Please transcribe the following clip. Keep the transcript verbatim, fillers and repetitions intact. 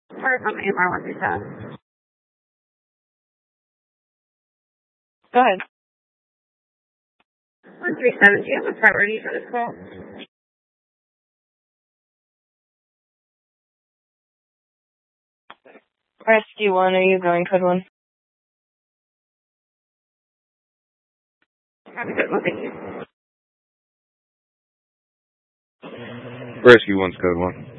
Or from A M R one three seven. Go ahead. one three seven, do you have a priority for this call? Rescue one, are you going code one? Have a good one, thank you. Rescue one's code one.